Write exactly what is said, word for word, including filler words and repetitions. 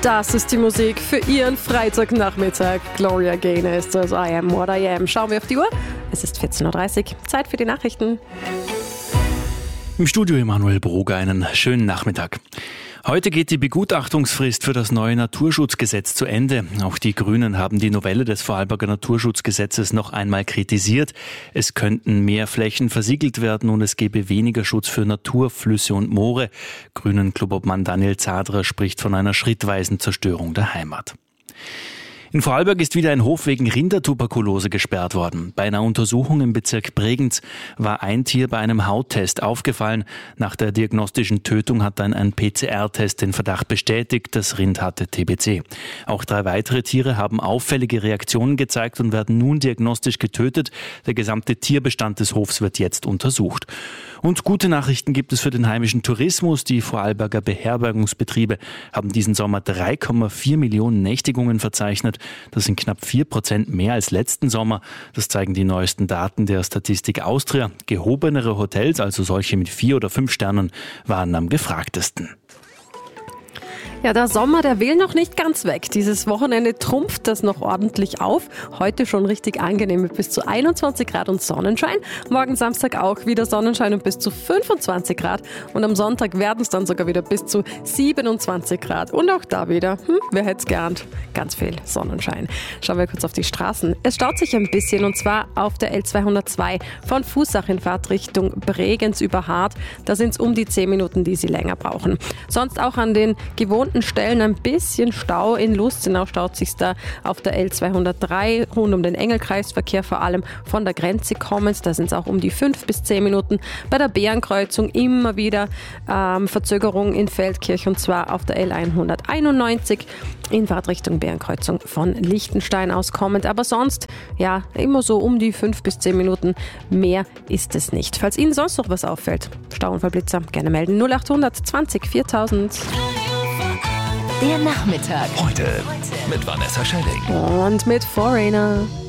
Das ist die Musik für Ihren Freitagnachmittag. Gloria Gaynor ist das I Am What I Am. Schauen wir auf die Uhr. Es ist vierzehn Uhr dreißig. Zeit für die Nachrichten. Im Studio Emanuel Broger, einen schönen Nachmittag. Heute geht die Begutachtungsfrist für das neue Naturschutzgesetz zu Ende. Auch die Grünen haben die Novelle des Vorarlberger Naturschutzgesetzes noch einmal kritisiert. Es könnten mehr Flächen versiegelt werden und es gebe weniger Schutz für Natur, Flüsse und Moore. Grünen-Clubobmann Daniel Zadra spricht von einer schrittweisen Zerstörung der Heimat. In Vorarlberg ist wieder ein Hof wegen Rindertuberkulose gesperrt worden. Bei einer Untersuchung im Bezirk Bregenz war ein Tier bei einem Hauttest aufgefallen. Nach der diagnostischen Tötung hat dann ein P C R-Test den Verdacht bestätigt, das Rind hatte T B C. Auch drei weitere Tiere haben auffällige Reaktionen gezeigt und werden nun diagnostisch getötet. Der gesamte Tierbestand des Hofs wird jetzt untersucht. Und gute Nachrichten gibt es für den heimischen Tourismus. Die Vorarlberger Beherbergungsbetriebe haben diesen Sommer drei Komma vier Millionen Nächtigungen verzeichnet. Das sind knapp vier Prozent mehr als letzten Sommer. Das zeigen die neuesten Daten der Statistik Austria. Gehobenere Hotels, also solche mit vier oder fünf Sternen, waren am gefragtesten. Ja, der Sommer, der will noch nicht ganz weg. Dieses Wochenende trumpft das noch ordentlich auf. Heute schon richtig angenehm mit bis zu einundzwanzig Grad und Sonnenschein. Morgen Samstag auch wieder Sonnenschein und bis zu fünfundzwanzig Grad. Und am Sonntag werden es dann sogar wieder bis zu siebenundzwanzig Grad. Und auch da wieder, hm, wer hätte es geahnt, ganz viel Sonnenschein. Schauen wir kurz auf die Straßen. Es staut sich ein bisschen und zwar auf der L zweihundertzwei von Fußach in Fahrtrichtung Bregenz über Hart. Da sind es um die zehn Minuten, die Sie länger brauchen. Sonst auch an den gewohnten Stellen ein bisschen Stau. In Lustenau staut sich da auf der L zweihundertdrei rund um den Engelkreisverkehr, vor allem von der Grenze kommend. Da sind es auch um die fünf bis zehn Minuten. Bei der Bärenkreuzung immer wieder ähm, Verzögerung in Feldkirch und zwar auf der L hunderteinundneunzig in Fahrtrichtung Bärenkreuzung von Liechtenstein aus kommend. Aber sonst, ja, immer so um die fünf bis zehn Minuten. Mehr ist es nicht. Falls Ihnen sonst noch was auffällt, Stauunfallblitzer, gerne melden. null achthundert zwanzig viertausend. Der Nachmittag. Heute mit Vanessa Schelling. Und mit Foreigner.